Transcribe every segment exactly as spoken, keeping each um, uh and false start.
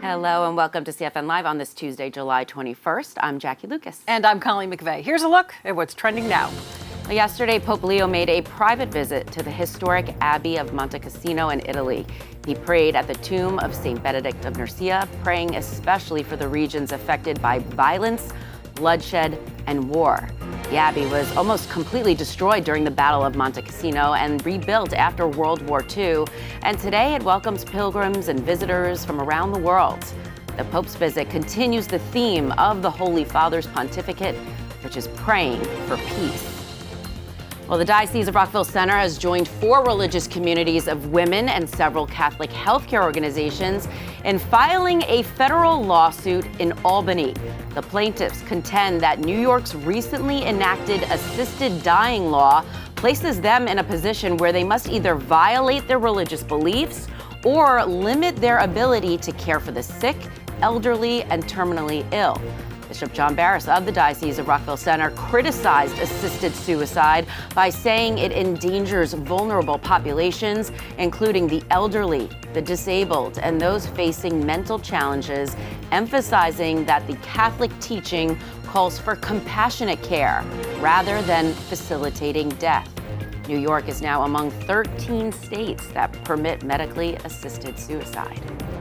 Hello and welcome to C F N Live on this Tuesday, July twenty-first. I'm Jackie Lucas. And I'm Colleen McVeigh. Here's a look at what's trending now. Yesterday, Pope Leo made a private visit to the historic Abbey of Monte Cassino in Italy. He prayed at the tomb of Saint Benedict of Nursia, praying especially for the regions affected by violence, bloodshed, and war. The abbey was almost completely destroyed during the Battle of Monte Cassino and rebuilt after World War Two. And today it welcomes pilgrims and visitors from around the world. The Pope's visit continues the theme of the Holy Father's pontificate, which is praying for peace. Well, the Diocese of Rockville Centre has joined four religious communities of women and several Catholic healthcare organizations in filing a federal lawsuit in Albany. The plaintiffs contend that New York's recently enacted assisted dying law places them in a position where they must either violate their religious beliefs or limit their ability to care for the sick, elderly, and terminally ill. Bishop John Barris of the Diocese of Rockville Centre criticized assisted suicide by saying it endangers vulnerable populations, including the elderly, the disabled, and those facing mental challenges, emphasizing that the Catholic teaching calls for compassionate care rather than facilitating death. New York is now among thirteen states that permit medically assisted suicide.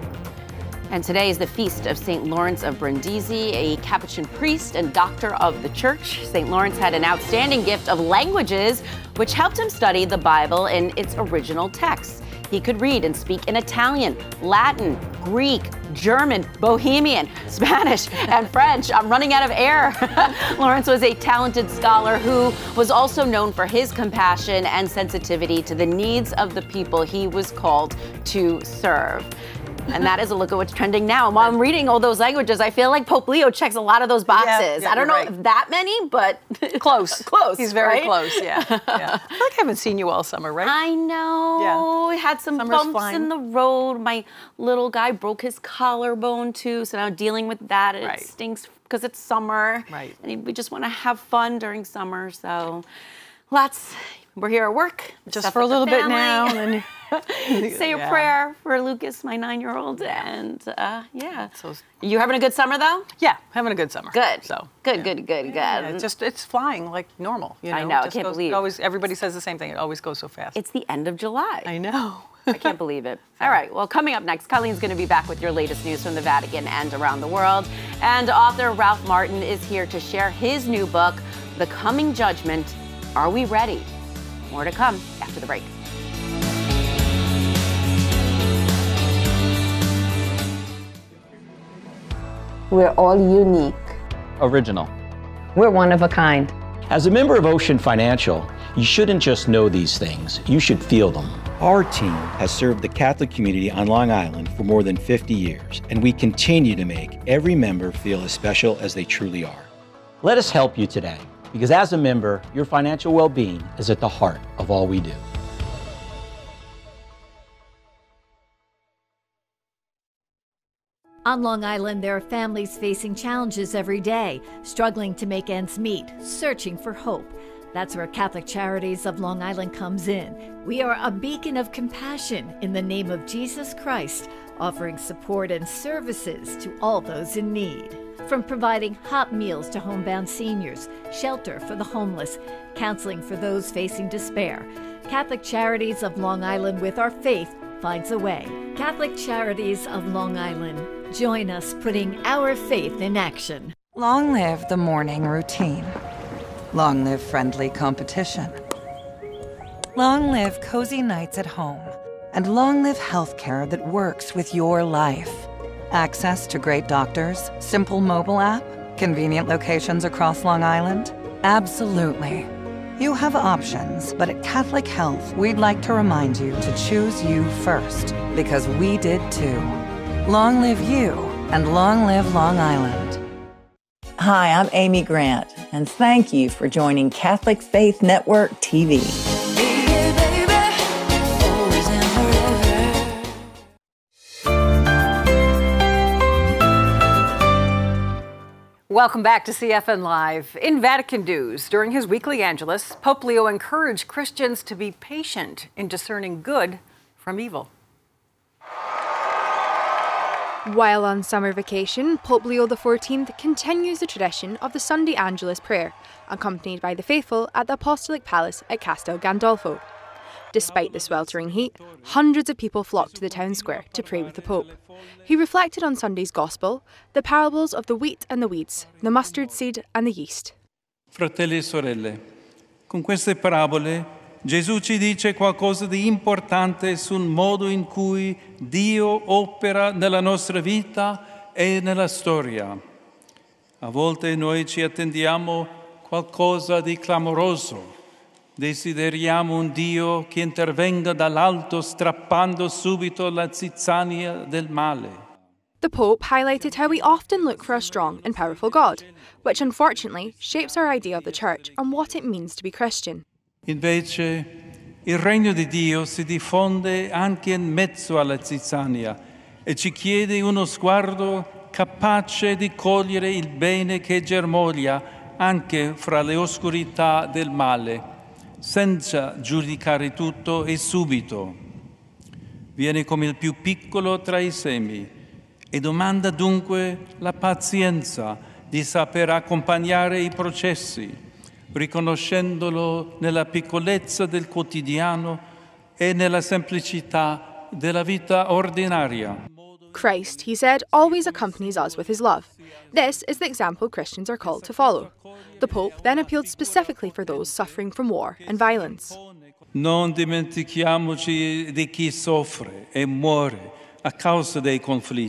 And today is the feast of Saint Lawrence of Brindisi, a Capuchin priest and doctor of the church. Saint Lawrence had an outstanding gift of languages, which helped him study the Bible in its original texts. He could read and speak in Italian, Latin, Greek, German, Bohemian, Spanish, and French. I'm running out of air. Lawrence was a talented scholar who was also known for his compassion and sensitivity to the needs of the people he was called to serve. And that is a look at what's trending now. And while I'm reading all those languages, I feel like Pope Leo checks a lot of those boxes. Yeah, yeah, I don't know right. if that many, but close. Close. He's very right? close, yeah. yeah. I feel like I haven't seen you all summer, right? I know. Yeah. We had some Summer's bumps flying. in the road. My little guy broke his collarbone too, so now dealing with that. It Right. stinks because it's summer. Right. And we just want to have fun during summer, so lots. We're here at work. Just stuff for a with the little bit family. now. And then Say a Yeah. prayer for Lucas, my nine-year-old, and uh, yeah. So- You having a good summer though? Yeah, having a good summer. Good. So good, yeah. good, good, good. Yeah, it's just it's flying like normal. You know? I know, I Just can't goes- believe. It always everybody says the same thing. It always goes so fast. It's the end of July. I know. I can't believe it. All right, well, coming up next, Colleen's going to be back with your latest news from the Vatican and around the world. And author Ralph Martin is here to share his new book, The Coming Judgment. Are we ready? More to come after the break. We're all unique. Original. We're one of a kind. As a member of Ocean Financial, you shouldn't just know these things, you should feel them. Our team has served the Catholic community on Long Island for more than fifty years, and we continue to make every member feel as special as they truly are. Let us help you today, because as a member, your financial well-being is at the heart of all we do. On Long Island, there are families facing challenges every day, struggling to make ends meet, searching for hope. That's where Catholic Charities of Long Island comes in. We are a beacon of compassion in the name of Jesus Christ, offering support and services to all those in need. From providing hot meals to homebound seniors, shelter for the homeless, counseling for those facing despair, Catholic Charities of Long Island, with our faith, finds a way. Catholic Charities of Long Island. Join us putting our faith in action. Long live the morning routine. Long live friendly competition. Long live cozy nights at home. And long live healthcare that works with your life. Access to great doctors, simple mobile app, convenient locations across Long Island? Absolutely. You have options, but at Catholic Health, we'd like to remind you to choose you first, because we did too. Long live you, and long live Long Island. Hi, I'm Amy Grant, and thank you for joining Catholic Faith Network T V. Welcome back to C F N Live. In Vatican News, during his weekly Angelus, Pope Leo encouraged Christians to be patient in discerning good from evil. While on summer vacation, Pope Leo the fourteenth continues the tradition of the Sunday Angelus prayer, accompanied by the faithful at the Apostolic Palace at Castel Gandolfo. Despite the sweltering heat, hundreds of people flocked to the town square to pray with the Pope. He reflected on Sunday's Gospel, the parables of the wheat and the weeds, the mustard seed and the yeast. Fratelli e sorelle, con queste parabole Gesù ci dice qualcosa di importante sul modo in cui Dio opera nella nostra vita e nella storia. A volte noi ci attendiamo qualcosa di clamoroso. Desideriamo un Dio che intervenga dall'alto strappando subito la zizzania del male. The Pope highlighted how we often look for a strong and powerful God, which unfortunately shapes our idea of the Church and what it means to be Christian. Invece, il regno di Dio si diffonde anche in mezzo alla zizzania e ci chiede uno sguardo capace di cogliere il bene che germoglia anche fra le oscurità del male, senza giudicare tutto e subito. Viene come il più piccolo tra i semi e domanda dunque la pazienza di saper accompagnare i processi, riconoscendolo nella piccolezza del quotidiano e nella semplicità della vita ordinaria. Christ, he said, always accompanies us with his love. This is the example Christians are called to follow. The Pope then appealed specifically for those suffering from war and violence. Non dimentichiamoci di chi soffre e muore a causa dei conflitti.